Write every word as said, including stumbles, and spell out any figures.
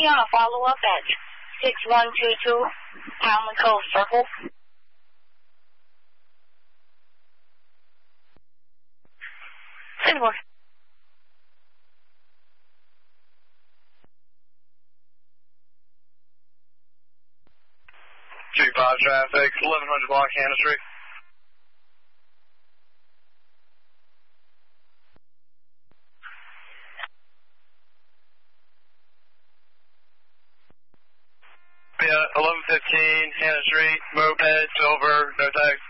on a follow-up at six one two two Townley Cove Circle. Singapore. two five traffic, eleven hundred block Hannah Street. Yeah, eleven fifteen Hannah Street, moped, silver, no tag.